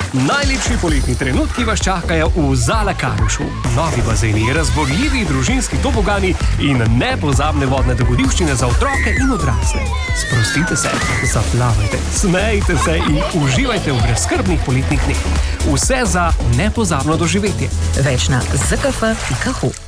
Najlepši poletni trenutki vas čakajo v Zala Karušu. Novi bazeni, razborljivi družinski tobogani in nepozabne vodne dogodivščine za otroke in odrasle. Sprostite se, zaplavajte, smejte se in uživajte v brezskrbnih poletnih dneh. Vse za nepozabno doživetje. Več na zkf.hu.